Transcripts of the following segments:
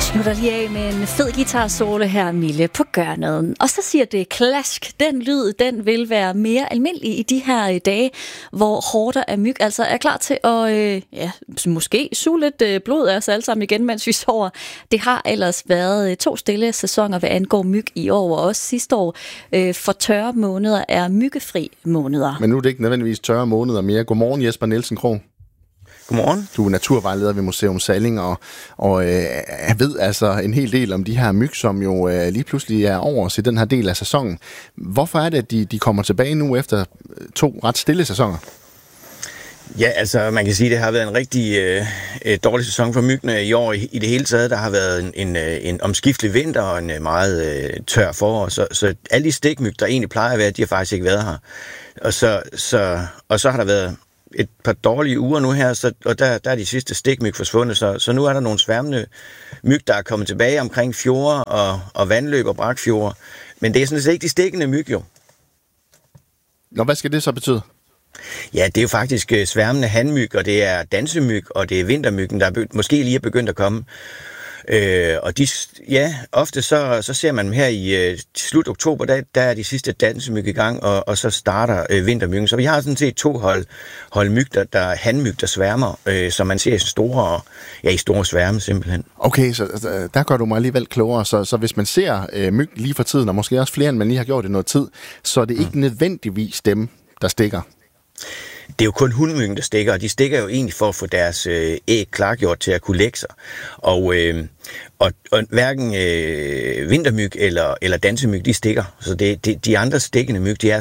Slutter lige af med en fed guitar-solo her, Mille, på Gørneden. Og så siger det klask. Den lyd, den vil være mere almindelig i de her dage, hvor horder af myg altså er klar til at måske suge lidt blod af os alle sammen igen, mens vi sover. Det har ellers været 2 stille sæsoner, hvad angår myg i år, og også sidste år. For tørre måneder er myggefri måneder. Men nu er det ikke nødvendigvis tørre måneder mere. Godmorgen, Jesper Nielsen Krog. Godmorgen. Du er naturvejleder ved Museum Salling, og ved altså en hel del om de her myg, som jo lige pludselig er over os i den her del af sæsonen. Hvorfor er det, at de kommer tilbage nu efter 2 ret stille sæsoner? Ja, altså man kan sige, at det har været en rigtig dårlig sæson for myggene i år. I det hele taget, der har været en omskiftelig vinter og en meget tør forår. Så alle de stikmyg, der egentlig plejer at være, de har faktisk ikke været her. Og så har der været et par dårlige uger nu her, og der er de sidste stikmyg forsvundet, så nu er der nogle sværmende myg, der er kommet tilbage omkring fjorde og vandløb og brakfjorde. Men det er sådan set ikke de stikkende myg, jo. Nå, hvad skal det så betyde? Ja, det er jo faktisk sværmende hanmyg, og det er dansemyg, og det er vintermyggen, der måske lige er begyndt at komme. Og ofte så ser man dem her i slut oktober, der er de sidste dansemyg i gang, og så starter vintermyggen. Så vi har sådan set 2 hold myg, der hanmyg, der sværmer, som man ser i store sværme simpelthen. Okay, så der gør du mig alligevel klogere. Så hvis man ser myg lige for tiden, og måske også flere, end man lige har gjort i noget tid, så er det ikke nødvendigvis dem, der stikker. Det er jo kun hundmyggen, der stikker, og de stikker jo egentlig for at få deres æg klargjort til at kunne lægge sig. Og hverken vintermyg eller dansemyg, de stikker. Så de andre stikkende myg, de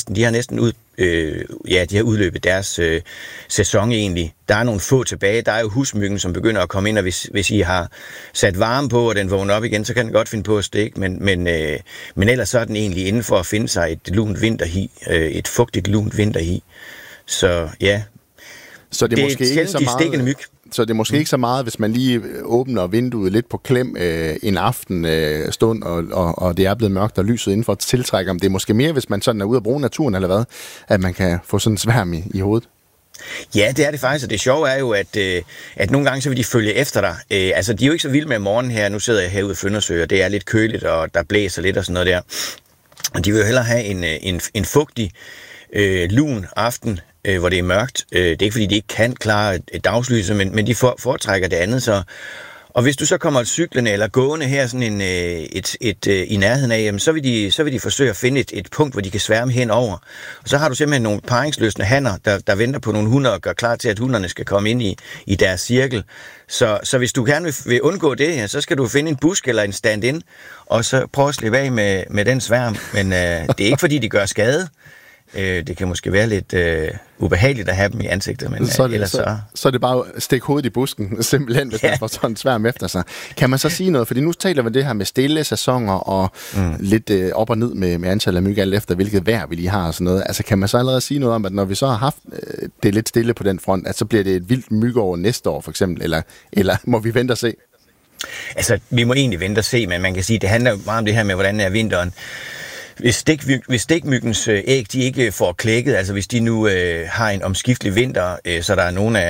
har udløbet deres sæson egentlig. Der er nogle få tilbage. Der er jo husmyggen, som begynder at komme ind, og hvis I har sat varme på, og den vågner op igen, så kan den godt finde på at stikke. Men ellers så er den egentlig inden for at finde sig et lunt vinterhi, et fugtigt lunt vinterhi. Så ja, så det er måske ikke så meget stikkende myg. Så det er måske ikke så meget, hvis man lige åbner vinduet lidt på klem en aftenstund, og det er blevet mørkt og lyset indenfor tiltrækker. Det er måske mere, hvis man sådan er ude at bruge naturen eller hvad, at man kan få sådan en sværm i hovedet. Ja, det er det faktisk, og det sjove er jo, at nogle gange så vil de følge efter dig. Altså, de er jo ikke så vilde med om morgenen her. Nu sidder jeg herude i Føndersø, og det er lidt køligt, og der blæser lidt og sådan noget der. Og de vil jo hellere have en fugtig, lun aften, hvor det er mørkt. Det er ikke, fordi de ikke kan klare et dagslyse, men de foretrækker det andet. Så. Og hvis du så kommer cyklende eller gående her sådan i nærheden af, jamen, så vil de forsøge at finde et punkt, hvor de kan sværme henover. Og så har du simpelthen nogle paringsløsende hanner, der venter på nogle hunder og gør klar til, at hunderne skal komme ind i deres cirkel. Så hvis du gerne vil undgå det, ja, så skal du finde en busk eller en stand-in, og så prøve at slippe af med den sværm. Men det er ikke, fordi de gør skade. Det kan måske være lidt ubehageligt at have dem i ansigtet, men så er det bare at stikke hovedet i busken, simpelthen, hvis man får sådan en sværm efter sig. Kan man så sige noget? Fordi nu taler vi det her med stille sæsoner og lidt op og ned med antallet af myg, alt efter hvilket vejr vi lige har og sådan noget. Altså kan man så allerede sige noget om, at når vi så har haft det lidt stille på den front, at så bliver det et vildt mygår næste år for eksempel, eller må vi vente og se? Altså, vi må egentlig vente og se, men man kan sige, det handler meget om det her med, hvordan er vinteren. Hvis stikmyggens æg de ikke får klækket, altså hvis de nu har en omskiftelig vinter, så der er nogle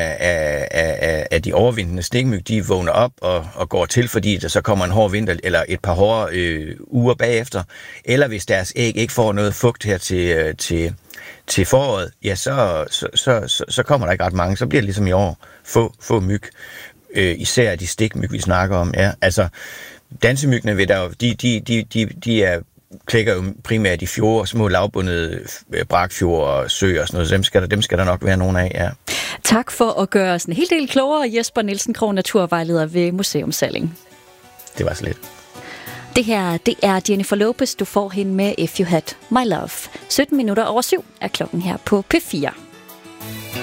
af de overvintende stikmyg, de vågner op og går til, fordi der så kommer en hård vinter eller et par hårde uger bagefter, eller hvis deres æg ikke får noget fugt her til foråret, ja, så kommer der ikke ret mange. Så bliver det ligesom i år få myg, især de stikmyg, vi snakker om. Ja. Altså, dansemyggene de er klækker jo primært i fjorde, små lavbundede brakfjorde og søer og sådan noget. Dem skal der nok være nogen af, ja. Tak for at gøre os en hel del klogere, Jesper Nielsen Krog, naturvejleder ved Museum Salling. Det var så lidt. Det her, det er Jennifer Lopez, du får hende med If You Had My Love. 17 minutter over 7 er klokken her på P4.